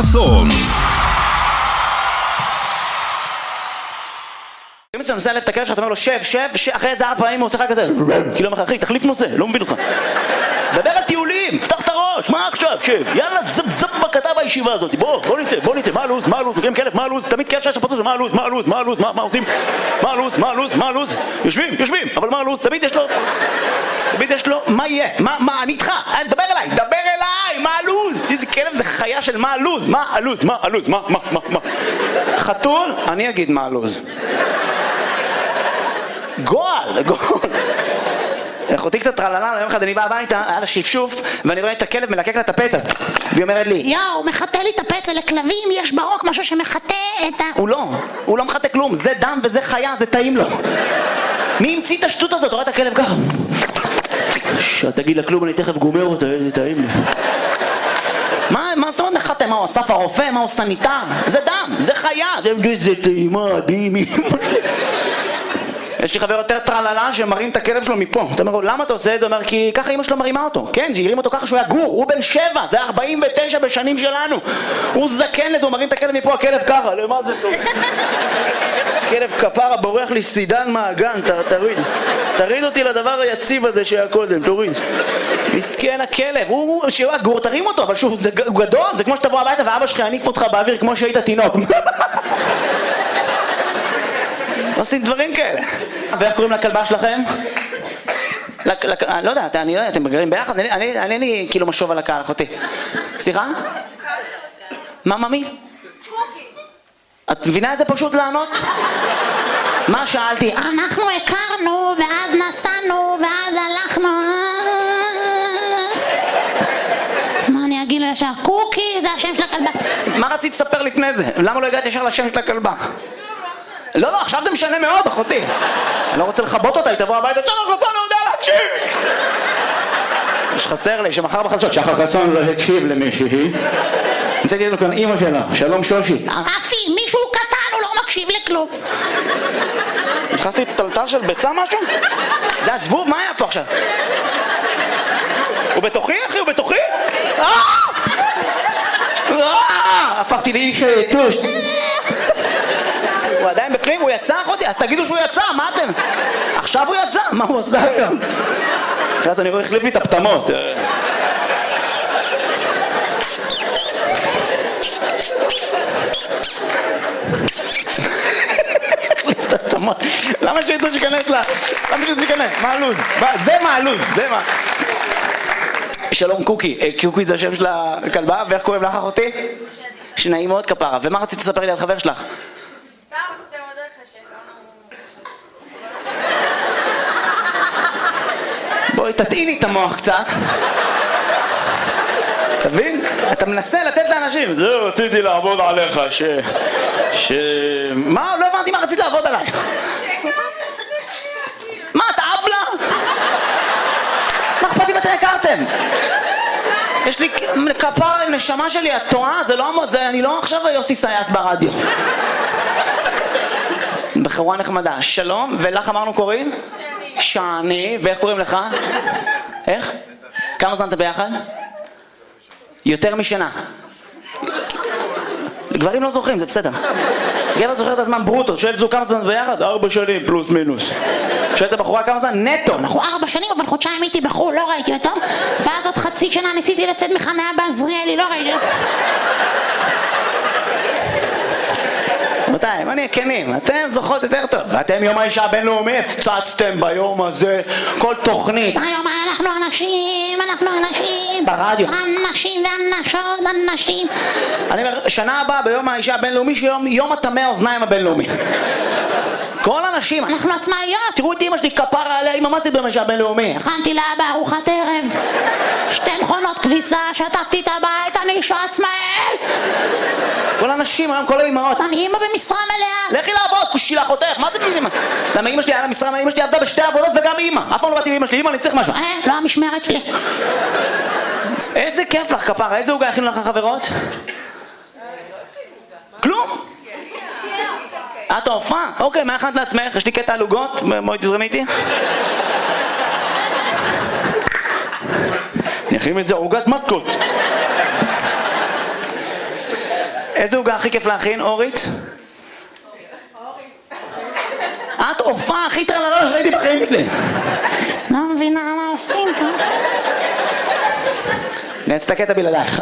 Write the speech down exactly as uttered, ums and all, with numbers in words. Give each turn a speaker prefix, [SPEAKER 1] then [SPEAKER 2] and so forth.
[SPEAKER 1] חסון.
[SPEAKER 2] אם אתה מנסה להלף את הכלב שאתה אומר לו שב, שב, אחרי איזה ארבע פעמים הוא עושה לך כזה כאילו אומר לך אחי, תחליף נושא, לא מבין אותך. דבר על טיולים, פתח את הראש, מה עכשיו, שב, יאללה זב זב בקטע בישיבה הזאת, בוא, בוא נצא, בוא נצא, מה הלו"ז, מה הלו"ז, מכירים כלב, מה הלו"ז, תמיד כלב שיש לפוצץ, מה הלו"ז, מה הלו"ז, מה הלו"ז, מה עושים, מה הלו"ז, מה הלו"ז, מה הלו"ז, יושבים, יושבים, אבל מה הלו"ז, תמיד יש לו, תמיד יש לו, מה יהיה, מה, מה, אני איתך, דבר אליי, דבר אליי, מה הלו"ז, איזה כלב זה חיה של מה הלו"ז, מה הלו"ז, מה הלו"ז, מה, מה, מה, מה, חתול, אני אגיד מה הלו"ז. גועל, גועל. אחותי קצת טרללה, יום אחד אני בא הביתה, היה לה שפשוף, ואני רואה את הכלב מלקק לה את הפצע. והיא אומרת לי,
[SPEAKER 3] יאו, הוא מחטא לי את הפצע, לכלבים יש ברוק משהו שמחטא את ה...
[SPEAKER 2] הוא לא, הוא לא מחטא כלום, זה דם וזה חיה, זה טעים לו. מי המציא את השטות הזאת? רואה את הכלב ככה. תגיד לה כלום, אני תכף גומר אותה, איזה טעים לי. מה, מה זאת אומרת מחטא? מה הוא אסף הרופא? מה הוא סניטר? זה דם, זה חיה. זה טעימה, דימי. יש לי חבר יותר טרללה שמרים את הכלב שלו מפה. אתה אומר לו, למה אתה עושה את זה? הוא אומר, כי ככה אמא שלו מרימה אותו. כן, שהרים אותו ככה שהוא היה גור, הוא בן שבע, זה ארבעים ותשע בשנים שלנו. הוא זקן לזה, הוא מרים את הכלב מפה, הכלב ככה, למה זה טוב? הכלב כפרה בורח לי סידן מהגן, תריד. תריד אותי לדבר היציב הזה שהיה קודם, תוריד. מסכן הכלב, הוא שהוא היה גור, תרים אותו, אבל שוב, הוא גדול, זה כמו שתבוא הביתה ואבא שלך יניף אותך באוויר כמו שהיית תינוק. עושים דברים כאלה. ואיך קוראים לכלבה שלכם? לא יודע, אני לא יודע, אתם גרים ביחד? אני לי כאילו משוב על הקהל, אחותי. סליחה? מה, ממי? את מבינה איזה פשוט לענות? מה שאלתי?
[SPEAKER 3] אנחנו הכרנו, ואז נסענו, ואז הלכנו... מה אני אגיד לו ישר? קוקי, זה השם של הכלבה.
[SPEAKER 2] מה רצית לספר לפני זה? למה לא הגעת ישר לשם של הכלבה? לא, לא, עכשיו זה משנה מאוד, אחותי. אני לא רוצה לחבות אותה, היא תבוא הביתה, שחר חסון לא יודע להקשיב! יש חסר לי שמחר בחדשות, שחר חסון לא הקשיב למישהי. נצאתי לנו כאן אימא שלה, שלום שושי.
[SPEAKER 3] רפי, מישהו קטן, הוא לא מקשיב לכלום.
[SPEAKER 2] נכנסתי טלטל של ביצה משהו? זה הזבוב, מה היה פה עכשיו? הוא בתוכי, אחי? הוא בתוכי? הפכתי לאיש טוש. הוא עדיין בפנים, הוא יצא אחותי, אז תגידו שהוא יצא, מה אתם? עכשיו הוא יצא, מה הוא עושה שם? אז אני רואה החליף לי את הפתמות. החליף את הפתמות. למה שידעו שכנס לה? למה שידעו שכנס? מה הלו"ז? זה מה הלו"ז, זה מה. שלום קוקי, קוקי זה השם של הכלבה, ואיך קוראים לך אחותי? שנעים מאוד כפרה, ומה רצית לספר לי על חבר שלך? בואי תטעיני את המוח קצת. תבין? אתה מנסה לתת לאנשים. זה רציתי לעבוד עליך ש... ש... מה? לא הבנתי מה רצית לעבוד עליי. מה? אתה אבלה? מה אכפת אם אתם הכרתם? יש לי כפר נשמה שלי, את טועה? זה לא... זה... אני לא עכשיו יוסי סייס ברדיו. בחורה נחמדה. שלום, ולך אמרנו קוראים? שני, ואיך קוראים לך? איך? כמה זמן אתה ביחד? יותר משנה. גברים לא זוכרים, זה בסדר. גבר זוכר את הזמן ברוטו, שואל זו כמה זמן ביחד? ארבע שנים פלוס מינוס. שואלת הבחורה כמה זמן? נטו.
[SPEAKER 3] אנחנו ארבע שנים, אבל חודשיים הייתי בחול, לא ראיתי אותו. ואז עוד חצי שנה ניסיתי לצאת מחניה בעזריאלי, לא ראיתי אותו.
[SPEAKER 2] רבותיי, בוא נהיה כנים, אתם זוכרות יותר טוב. ואתם יום האישה הבינלאומי הפצצתם ביום הזה כל תוכנית.
[SPEAKER 3] היום אנחנו אנשים, אנחנו אנשים.
[SPEAKER 2] ברדיו.
[SPEAKER 3] אנשים ואנשות, אנשים.
[SPEAKER 2] אני אומר, שנה הבאה ביום האישה הבינלאומי, שיום יום הטמא האוזניים הבינלאומי. כל אנשים, אנחנו עצמאיות. תראו את אמא שלי כפרה עליה, אמא מה זה ביום האישה הבינלאומי?
[SPEAKER 3] הכנתי לה בארוחת ערב. שתי מכונות כביסה, שטפתי את הבית, אני אישה עצמאית.
[SPEAKER 2] כל האנשים היום, כל האמהות.
[SPEAKER 3] אני אמא במשרה מלאה.
[SPEAKER 2] לכי לעבוד, כושי לאחותך, מה זה במשרה? למה אמא שלי היה לה משרה מלאה, אמא שלי עבדה בשתי עבודות וגם אמא. אף פעם לא באתי לאמא שלי, אמא אני צריך משהו.
[SPEAKER 3] אה, לא המשמרת שלי.
[SPEAKER 2] איזה כיף לך כפרה, איזה עוגה הכינו לך חברות? כלום? את ההופעה? אוקיי, מה הכנת לעצמך? יש לי קטע על עוגות, בואי תזרמי איתי. אני אכין איזה עוגת מתקות. איזה עוגה הכי כיף להכין, אורית? את הופעה הכי טרללה שראיתי בחיים שלי.
[SPEAKER 3] לא מבינה מה עושים פה.
[SPEAKER 2] נעשה את הקטע בלעדייך.